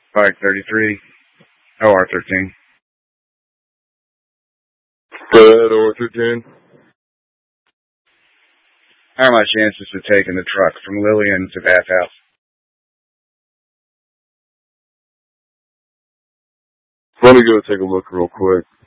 Bike 33, OR 13. Go ahead, OR 13. How are my chances of taking the truck from Lillian to Bathhouse? Let me go take a look real quick.